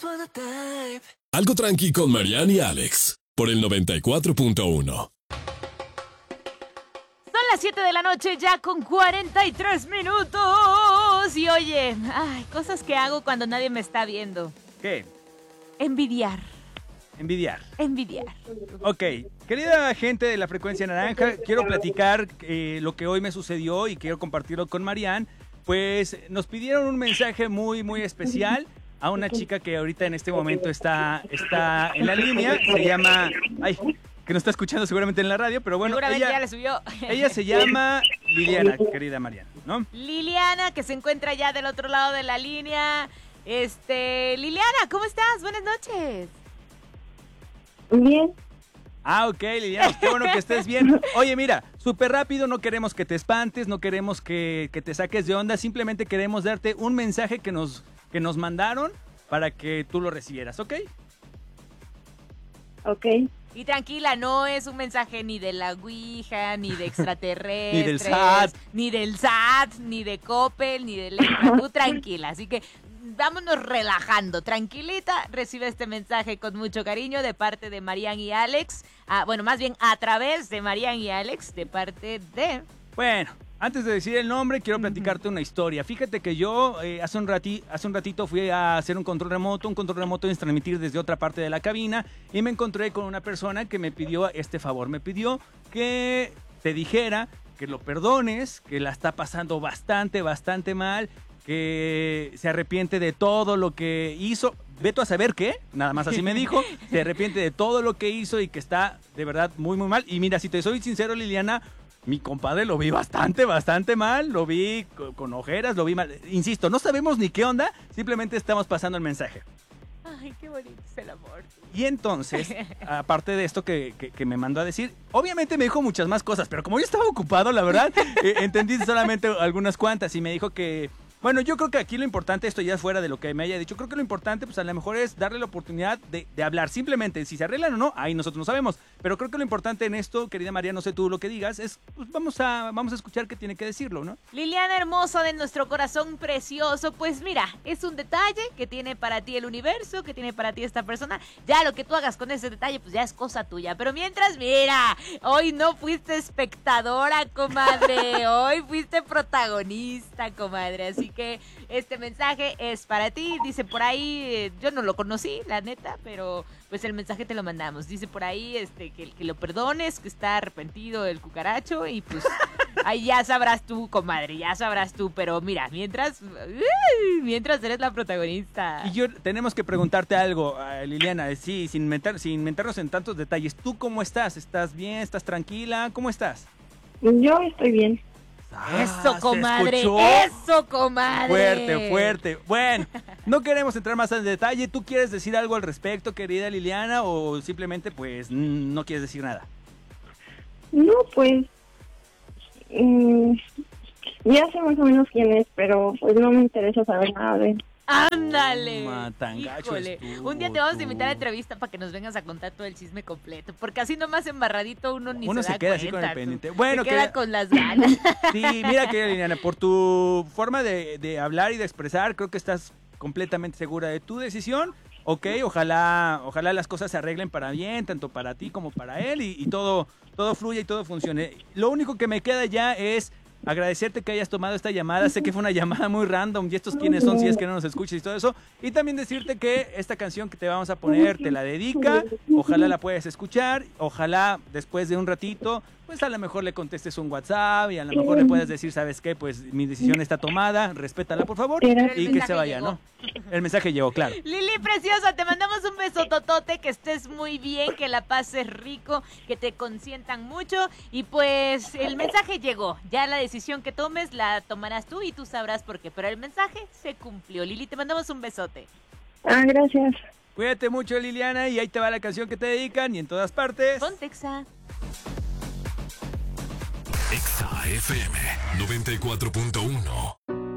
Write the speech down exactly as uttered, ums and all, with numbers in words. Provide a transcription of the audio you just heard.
Algo tranqui con Marianne y Alex, por el noventa y cuatro punto uno. Son las siete de la noche ya con cuarenta y tres minutos. Y oye, ay, cosas que hago cuando nadie me está viendo. ¿Qué? Envidiar. Envidiar. Envidiar. Ok, querida gente de la Frecuencia Naranja, quiero platicar eh, lo que hoy me sucedió y quiero compartirlo con Marianne. Pues nos pidieron un mensaje muy, muy especial a una chica que ahorita en este momento está, está en la línea. Se llama... Ay, que nos está escuchando seguramente en la radio, pero bueno, seguramente ella, ya le subió. Ella se llama Liliana, querida Marianne, ¿no? Liliana, que se encuentra ya del otro lado de la línea. Este, Liliana, ¿cómo estás? Buenas noches. Bien. Ah, ok, Liliana, qué bueno que estés bien. Oye, mira, súper rápido, no queremos que te espantes, no queremos que, que te saques de onda, simplemente queremos darte un mensaje que nos, que nos mandaron para que tú lo recibieras, ¿ok? Ok. Y tranquila, no es un mensaje ni de la Ouija, ni de extraterrestres, Ni del S A T. ni del S A T, ni de Coppel, ni de Electra. Tú tranquila, así que vámonos relajando. Tranquilita, recibe este mensaje con mucho cariño de parte de Marianne y Alex. Ah, bueno, más bien a través de Marianne y Alex, de parte de... Bueno, antes de decir el nombre, quiero platicarte una historia. Fíjate que yo eh, hace, un rati, hace un ratito fui a hacer un control remoto. Un control remoto es transmitir desde otra parte de la cabina. Y me encontré con una persona que me pidió este favor. Me pidió que te dijera que lo perdones, que la está pasando bastante, bastante mal, que se arrepiente de todo lo que hizo. Veto a saber qué, nada más así me dijo. Se arrepiente de todo lo que hizo y que está de verdad muy, muy mal. Y mira, si te soy sincero, Liliana, mi compadre lo vi bastante, bastante mal. Lo vi con, con ojeras, lo vi mal. Insisto, no sabemos ni qué onda, simplemente estamos pasando el mensaje. Ay, qué bonito es el amor. Y entonces, aparte de esto que, que, que me mandó a decir, obviamente me dijo muchas más cosas, pero como yo estaba ocupado, la verdad, eh, entendí solamente algunas cuantas y me dijo que... Bueno, yo creo que aquí lo importante, esto ya fuera de lo que me haya dicho, creo que lo importante pues a lo mejor es darle la oportunidad de, de hablar. Simplemente, si se arreglan o no, ahí nosotros no sabemos. Pero creo que lo importante en esto, querida María, no sé tú lo que digas, es pues vamos a, vamos a escuchar qué tiene que decirlo, ¿no? Liliana hermosa de nuestro corazón precioso, pues mira, es un detalle que tiene para ti el universo, que tiene para ti esta persona. Ya lo que tú hagas con ese detalle, pues ya es cosa tuya. Pero mientras, mira, hoy no fuiste espectadora, comadre. Hoy fuiste protagonista, comadre. Así que este mensaje es para ti. Dice por ahí, eh, yo no lo conocí, la neta, pero pues el mensaje te lo mandamos. Dice por ahí este que, que lo perdones, que está arrepentido el cucaracho y pues ahí ya sabrás tú, comadre, ya sabrás tú. Pero mira, mientras, uh, mientras eres la protagonista. Y yo tenemos que preguntarte algo, uh, Liliana, sí, sin, meter, sin meternos en tantos detalles. ¿Tú cómo estás? ¿Estás bien? ¿Estás tranquila? ¿Cómo estás? Yo estoy bien. Eso, comadre, eso, comadre. Fuerte, fuerte. Bueno, no queremos entrar más en detalle. ¿Tú quieres decir algo al respecto, querida Liliana, o simplemente, pues, no quieres decir nada? No, pues, mmm, ya sé más o menos quién es, pero pues no me interesa saber nada de él. ¡Ándale! Ma, tan gacho Híjole, estuvo, un día te vamos tú. a invitar a entrevista para que nos vengas a contar todo el chisme completo, porque así nomás embarradito uno ni Uno se, se da queda cuenta, así con el tú. pendiente. Bueno, se queda que- con las ganas. Sí, mira, querida Liliana, por tu forma de, de hablar y de expresar, creo que estás completamente segura de tu decisión. Ok, ojalá, ojalá las cosas se arreglen para bien, tanto para ti como para él, y, y todo, todo fluya y todo funcione. Lo único que me queda ya es agradecerte que hayas tomado esta llamada. Sé que fue una llamada muy random, y estos quiénes son si es que no nos escuchas y todo eso. Y también decirte que esta canción que te vamos a poner te la dedica. Ojalá la puedas escuchar. Ojalá después de un ratito, pues a lo mejor le contestes un WhatsApp y a lo mejor le puedas decir, ¿sabes qué? Pues mi decisión está tomada, respétala por favor, Pero el y que mensaje se vaya, llegó. ¿no? El mensaje llegó, claro. Lili, preciosa, te mandamos un beso totote, que estés muy bien, que la pases rico, que te consientan mucho. Y pues el mensaje llegó. Ya la decisión que tomes la tomarás tú y tú sabrás por qué. Pero el mensaje se cumplió. Lili, te mandamos un besote. Ah, gracias. Cuídate mucho, Liliana, y ahí te va la canción que te dedican y en todas partes. Pontexa. Exa F M noventa y cuatro punto uno.